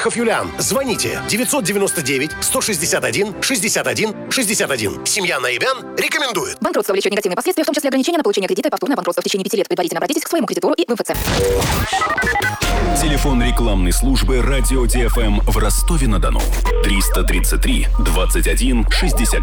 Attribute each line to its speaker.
Speaker 1: Мелехов Юлиан. Звоните 999-161-61-61. Семья Наебян рекомендует.
Speaker 2: Банкротство влечет негативные последствия, в том числе ограничение на получение кредита и повторное банкротство. В течение 5 лет предварительно обратитесь к своему кредитору и в МФЦ.
Speaker 3: Телефон рекламной службы «Радио ТФМ» в Ростове-на-Дону. 333 21 66.